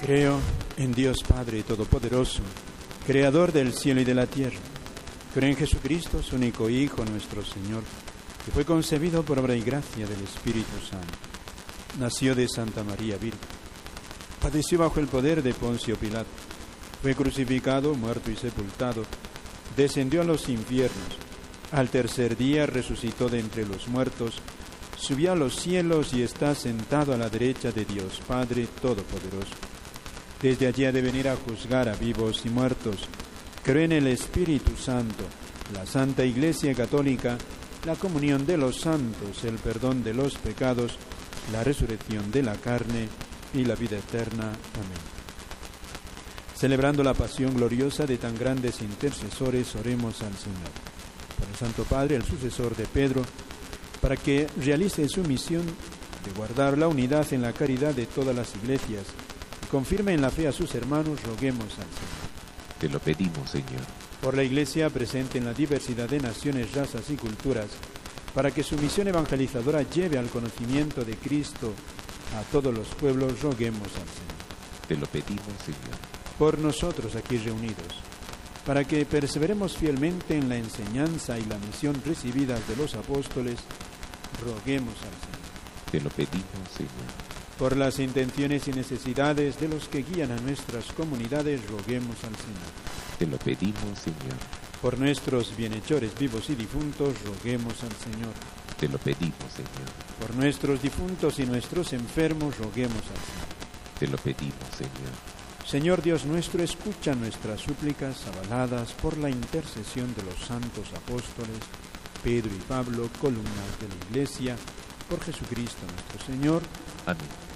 Creo en Dios Padre Todopoderoso, Creador del cielo y de la tierra. Creo en Jesucristo, su único Hijo, nuestro Señor, que fue concebido por obra y gracia del Espíritu Santo. Nació de Santa María Virgen. Padeció bajo el poder de Poncio Pilato. Fue crucificado, muerto y sepultado. Descendió a los infiernos. Al tercer día resucitó de entre los muertos. Subió a los cielos y está sentado a la derecha de Dios Padre Todopoderoso. Desde allí ha de venir a juzgar a vivos y muertos. Creo en el Espíritu Santo, la Santa Iglesia Católica, la comunión de los santos, el perdón de los pecados, la resurrección de la carne y la vida eterna. Amén. Celebrando la pasión gloriosa de tan grandes intercesores, oremos al Señor. Por el Santo Padre, el sucesor de Pedro, para que realice su misión de guardar la unidad en la caridad de todas las iglesias y confirme en la fe a sus hermanos, roguemos al Señor. Te lo pedimos, Señor. Por la Iglesia presente en la diversidad de naciones, razas y culturas, para que su misión evangelizadora lleve al conocimiento de Cristo a todos los pueblos, roguemos al Señor. Te lo pedimos, Señor. Por nosotros aquí reunidos, para que perseveremos fielmente en la enseñanza y la misión recibidas de los apóstoles, roguemos al Señor. Te lo pedimos, Señor. Por las intenciones y necesidades de los que guían a nuestras comunidades, roguemos al Señor. Te lo pedimos, Señor. Por nuestros bienhechores vivos y difuntos, roguemos al Señor. Te lo pedimos, Señor. Por nuestros difuntos y nuestros enfermos, roguemos al Señor. Te lo pedimos, Señor. Señor Dios nuestro, escucha nuestras súplicas avaladas por la intercesión de los santos apóstoles, Pedro y Pablo, columnas de la Iglesia, por Jesucristo nuestro Señor. Amén.